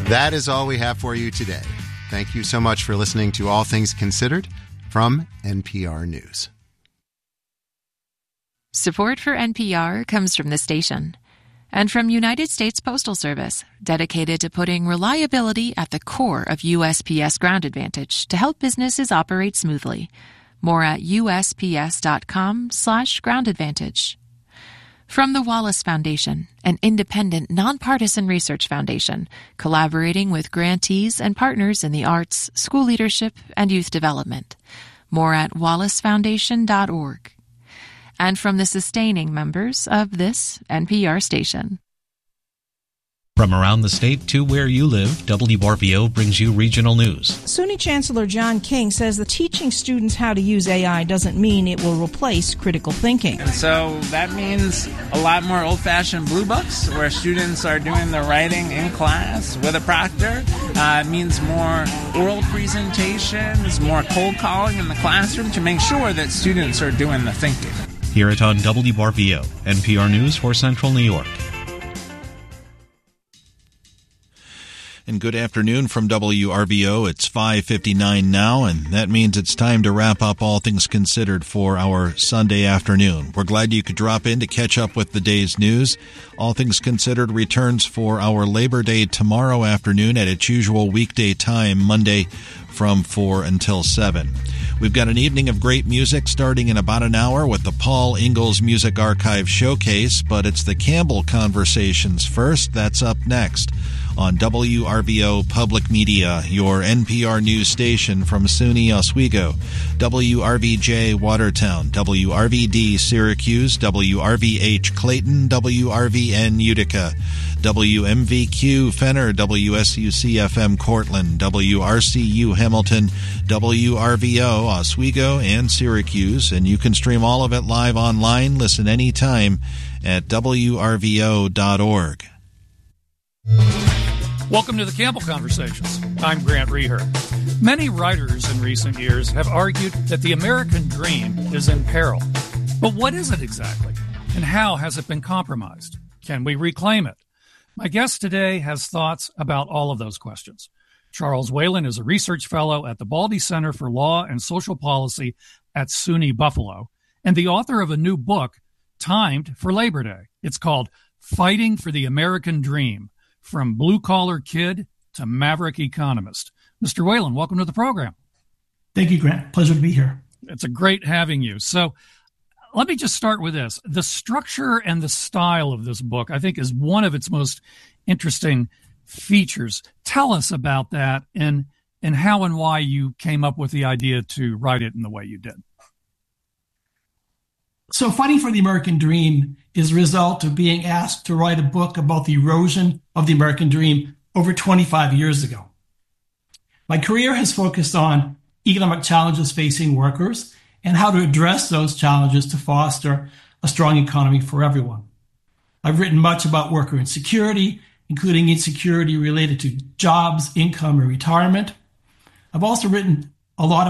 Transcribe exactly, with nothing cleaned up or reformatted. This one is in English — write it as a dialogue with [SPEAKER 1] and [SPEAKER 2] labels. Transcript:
[SPEAKER 1] That is all we have for you today. Thank you so much for listening to All Things Considered from N P R News.
[SPEAKER 2] Support for N P R comes from the station and from United States Postal Service, dedicated to putting reliability at the core of U S P S Ground Advantage to help businesses operate smoothly. More at usps.com slash ground advantage. From the Wallace Foundation, an independent, nonpartisan research foundation, collaborating with grantees and partners in the arts, school leadership, and youth development. More at wallace foundation dot org. And from the sustaining members of this N P R station.
[SPEAKER 3] From around the state to where you live, W R V O brings you regional news.
[SPEAKER 4] SUNY Chancellor John King says that teaching students how to use A I doesn't mean it will replace critical thinking.
[SPEAKER 5] And so that means a lot more old-fashioned blue books where students are doing the writing in class with a proctor. Uh, it means more oral presentations, more cold calling in the classroom to make sure that students are doing the thinking.
[SPEAKER 3] Hear it on W R V O, N P R News for Central New York.
[SPEAKER 6] And good afternoon from W R V O. It's five fifty-nine now, and that means it's time to wrap up All Things Considered for our Sunday afternoon. We're glad you could drop in to catch up with the day's news. All Things Considered returns for our Labor Day tomorrow afternoon at its usual weekday time, Monday from four until seven. We've got an evening of great music starting in about an hour with the Paul Ingalls Music Archive Showcase, but it's the Campbell Conversations first. That's up next on W R V O Public Media, your N P R news station from SUNY Oswego, W R V J Watertown, W R V D Syracuse, W R V H Clayton, W R V N Utica, W M V Q Fenner, W S U C F M Cortland, W R C U Hamilton, W R V O Oswego and Syracuse, and you can stream all of it live online. Listen anytime at W R V O dot org.
[SPEAKER 7] Welcome to the Campbell Conversations. I'm Grant Reher. Many writers in recent years have argued that the American dream is in peril. But what is it exactly? And how has it been compromised? Can we reclaim it? My guest today has thoughts about all of those questions. Charles Whalen is a research fellow at the Baldy Center for Law and Social Policy at SUNY Buffalo and the author of a new book timed for Labor Day. It's called Fighting for the American Dream, From Blue-Collar Kid to Maverick Economist. Mister Whalen, welcome to the program.
[SPEAKER 8] Thank you, Grant. Pleasure to be here.
[SPEAKER 7] It's a great having you. So let me just start with this. The structure and the style of this book, I think, is one of its most interesting features. Tell us about that and, and how and why you came up with the idea to write it in the way you did.
[SPEAKER 8] So Fighting for the American Dream is a result of being asked to write a book about the erosion of the American dream over twenty-five years ago. My career has focused on economic challenges facing workers and how to address those challenges to foster a strong economy for everyone. I've written much about worker insecurity, including insecurity related to jobs, income, and retirement. I've also written a lot